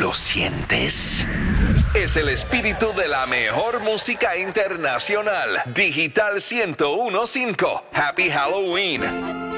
¿Lo sientes? Es el espíritu de la mejor música internacional. Digital 101.5. Happy Halloween.